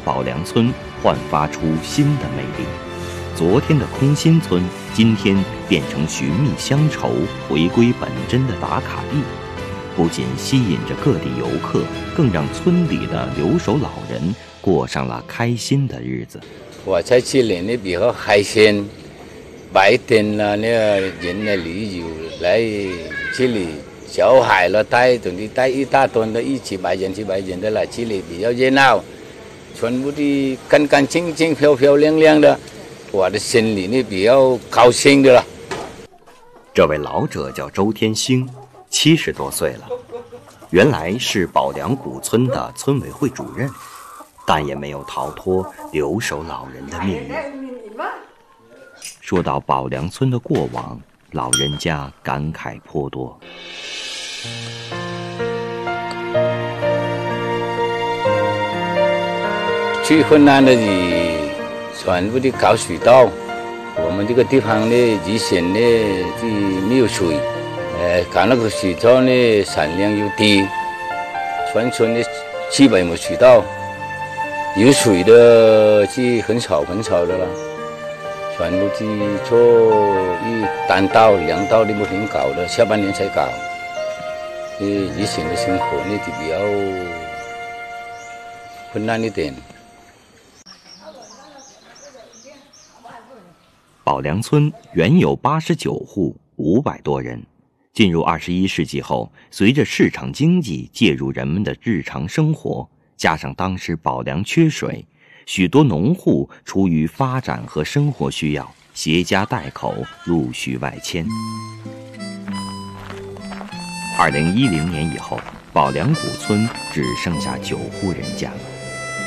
宝梁村焕发出新的魅力。昨天的空心村，今天变成寻觅乡愁、回归本真的打卡地，不仅吸引着各地游客，更让村里的留守老人过上了开心的日子。 我在这里呢比较开心，白天呢人的旅游来这里，小孩了带一大堆的100-200人的来这里比较热闹，全部的干干净净、漂漂亮亮的，我的心里呢比较高兴的了。 这位老者叫周天兴，70多岁了，原来是宝梁古村的村委会主任，但也没有逃脱留守老人的命运。说到宝梁村的过往，老人家感慨颇多。 最困难的全部的搞水稻，我们这个地方呢以前呢就没有水，搞那个水稻呢产量又低，全村的基本没水稻，有水的就很少的了，全部去做单稻、2稻的不停搞的，下半年才搞。以前的生活呢就比较困难一点。 宝梁村原有89户，500多人。进入21世纪后，随着市场经济介入人们的日常生活，加上当时宝梁缺水，许多农户出于发展和生活需要，携家带口陆续外迁。2010年以后，宝梁古村只剩下9户人家了。